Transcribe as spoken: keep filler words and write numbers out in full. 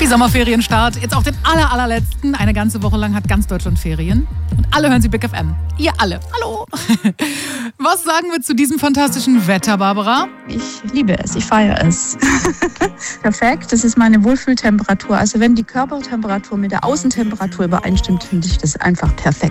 Happy Sommerferienstart. Jetzt auch den aller, allerletzten. Eine ganze Woche lang hat ganz Deutschland Ferien. Und alle hören Sie Big F M. Ihr alle. Hallo. Was sagen wir zu diesem fantastischen Wetter, Barbara? Ich liebe es. Ich feiere es. Perfekt. Das ist meine Wohlfühltemperatur. Also wenn die Körpertemperatur mit der Außentemperatur übereinstimmt, finde ich das einfach perfekt.